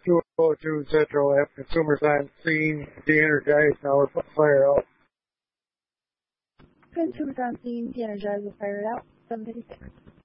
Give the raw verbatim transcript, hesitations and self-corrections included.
two oh two Central, have consumers on scene, de-energized, now we're putting fire out. Consumers on scene, de-energized, will fire it out. seven fifty-six.